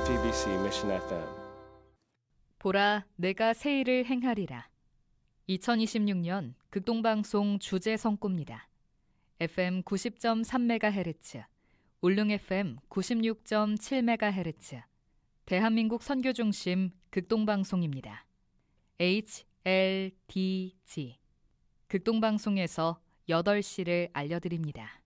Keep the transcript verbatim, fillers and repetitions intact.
티비씨 Mission 에프엠. 보라, 내가 새 일을 행하리라. 이천이십육 년 극동방송 주제 성구입니다. 에프엠 구십 점 삼 메가헤르츠, 울릉 에프엠 구십육 점 칠 메가헤르츠, 대한민국 선교 중심 극동방송입니다. 에이치 엘 디 지 극동방송에서 여덟 시를 알려드립니다.